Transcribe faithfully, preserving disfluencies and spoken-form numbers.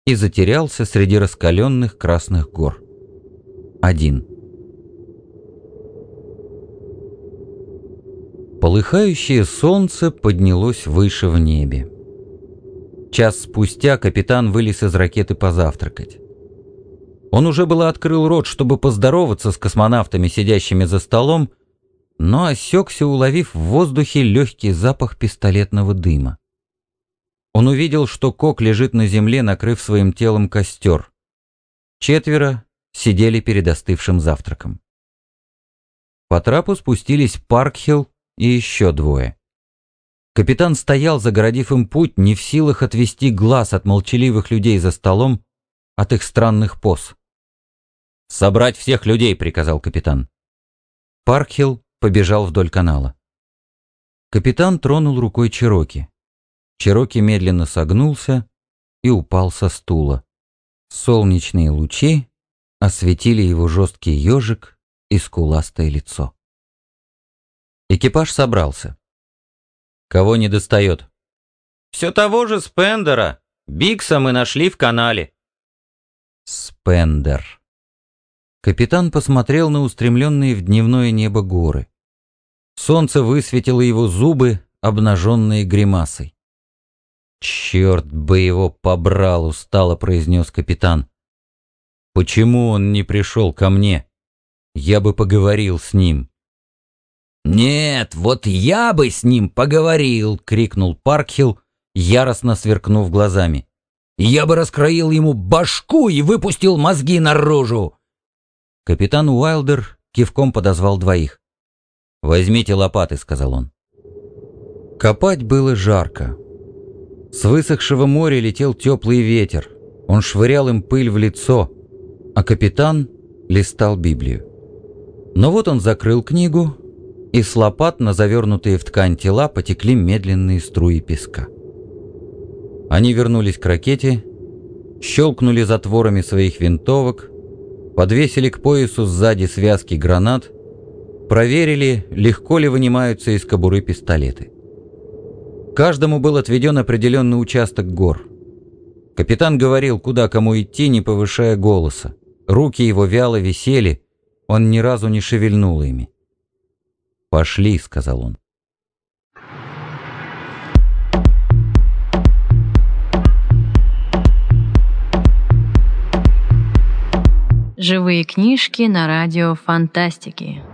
и затерялся среди раскаленных красных гор. Один. Полыхающее солнце поднялось выше в небе. Час спустя капитан вылез из ракеты позавтракать. Он уже было открыл рот, чтобы поздороваться с космонавтами, сидящими за столом, но осекся, уловив в воздухе легкий запах пистолетного дыма. Он увидел, что Кок лежит на земле, накрыв своим телом костер. Четверо сидели перед остывшим завтраком. По трапу спустились Паркхилл и еще двое. Капитан стоял, загородив им путь, не в силах отвести глаз от молчаливых людей за столом, от их странных поз. «Собрать всех людей!» — приказал капитан. Паркхилл побежал вдоль канала. Капитан тронул рукой Чероки. Чероки медленно согнулся и упал со стула. Солнечные лучи осветили его жесткий ежик и скуластое лицо. Экипаж собрался. «Кого не достает?» «Все того же Спендера. Бикса мы нашли в канале». Спендер. Капитан посмотрел на устремленные в дневное небо горы. Солнце высветило его зубы, обнаженные гримасой. «Черт бы его побрал!» — устало произнес капитан. «Почему он не пришел ко мне? Я бы поговорил с ним». «Нет, вот я бы с ним поговорил!» — крикнул Паркхилл, яростно сверкнув глазами. «Я бы раскроил ему башку и выпустил мозги наружу!» Капитан Уайлдер кивком подозвал двоих. «Возьмите лопаты», — сказал он. Копать было жарко. С высохшего моря летел теплый ветер. Он швырял им пыль в лицо, а капитан листал Библию. Но вот он закрыл книгу, и с лопат на завернутые в ткань тела потекли медленные струи песка. Они вернулись к ракете, щелкнули затворами своих винтовок, подвесили к поясу сзади связки гранат, проверили, легко ли вынимаются из кобуры пистолеты. Каждому был отведен определенный участок гор. Капитан говорил, куда кому идти, не повышая голоса. Руки его вяло висели, он ни разу не шевельнул ими. «Пошли», — сказал он. Живые книжки на радио фантастики.